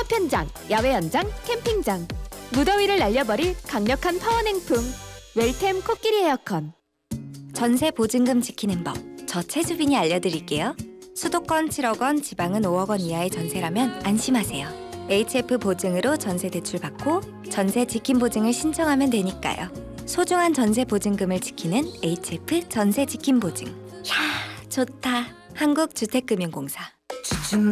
파편장, 야외 연장, 캠핑장. 무더위를 날려버릴 강력한 파워냉풍. 웰템 코끼리 에어컨. 전세 보증금 지키는 법, 저 최수빈이 알려드릴게요. 수도권 7억 원, 지방은 5억 원 이하의 전세라면 안심하세요. HF 보증으로 전세 대출 받고 전세 지킴 보증을 신청하면 되니까요. 소중한 전세 보증금을 지키는 HF 전세 지킴 보증. 이야, 좋다. 한국주택금융공사.